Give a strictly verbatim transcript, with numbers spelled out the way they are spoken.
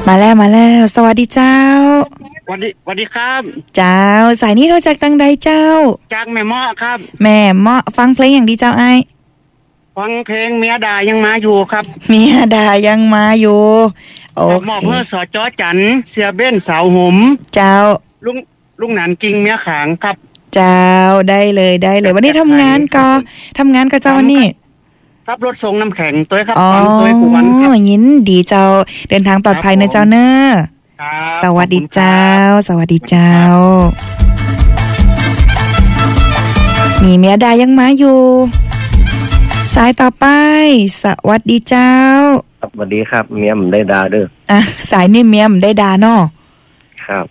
มาแล้วมาแล้วสวัสดีเจ้าสวัสดีสวัสดีครับเจ้าสายนี้เราจากตังใดเจ้าจากแม่เมาะครับแม่เมาะฟังเพลงอย่างดีเจ้าไอฟังเพลงเมียดายังมาอยู่ครับเมียดายังมาอยู่โอเคมอบเพื่อสอจอจันเสียเบ้นสาวหมเจ้าลุงลุงหนานกิ่งเมียขางครับเจ้าได้เลยได้เลยวันนี้ทำงานก็ทำงานก็เจ้าวันนี้ครับรถส่งน้ำแข็งตัวครับอ๋อยินดีเจ้าเดินทางปลอดภัยนะเจ้าเนอะสวัสดีเจ้าสวัสดีเจ้ามีเมียดายังมาอยู่สายต่อไปสวัสดีเจ้าครับสวัสดีครับเมียมได้ดาเด้ออ่ะสายนี่เมียมได้ดาเนาะ